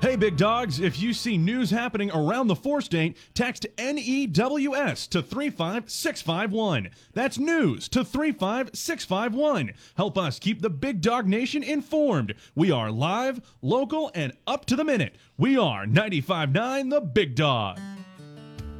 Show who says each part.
Speaker 1: Hey, big dogs, if you see news happening around the four-state, text NEWS to 35651. That's news to 35651. Help us keep the Big Dog Nation informed. We are live, local, and up to the minute. We are 95.9 The Big Dog.